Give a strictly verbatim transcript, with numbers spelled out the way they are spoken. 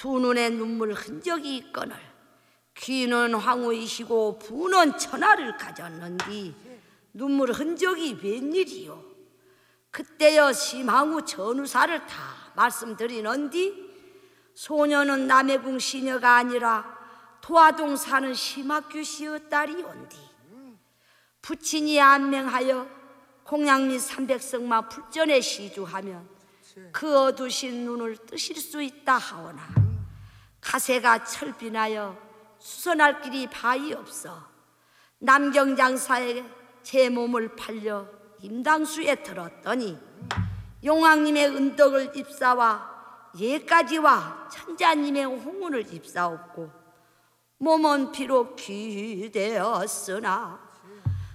두 눈에 눈물 흔적이 있거늘 귀는 황후이시고 부는 천하를 가졌는디 눈물 흔적이 웬일이요? 그때여 심황후 전우사를 다 말씀드리는디 소녀는 남해궁 시녀가 아니라 도화동 사는 심학규 씨의 딸이온디 부친이 안맹하여 공양 및 삼백성마 불전에 시주하면 그 어두신 눈을 뜨실 수 있다 하오나 가세가 철빈하여 수선할 길이 바위 없어 남경장사에 제 몸을 팔려 임당수에 들었더니 용왕님의 은덕을 입사와 예까지와 천자님의 홍운을 입사옵고 몸은 비록 귀되었으나